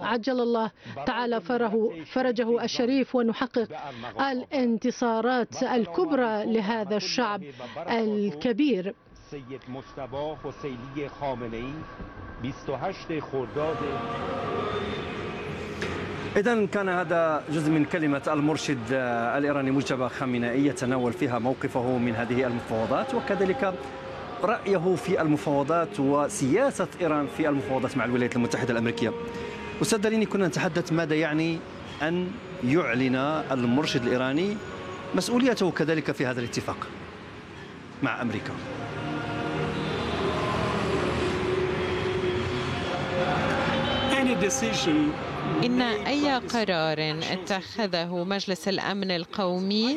عجل الله تعالى فرجه الشريف، ونحقق الانتصارات الكبرى لهذا الشعب الكبير. سید مجتبی حسینی خامنه‌ای 28 خرداد. إذن كان هذا جزء من كلمة المرشد الإيراني مجتبى خامنئي يتناول فيها موقفه من هذه المفاوضات، وكذلك رأيه في المفاوضات وسياسة إيران في المفاوضات مع الولايات المتحدة الأمريكية. أستاذ داليني، كنا نتحدث ماذا يعني أن يعلن المرشد الإيراني مسؤوليته كذلك في هذا الاتفاق مع أمريكا. إن أي قرار اتخذه مجلس الأمن القومي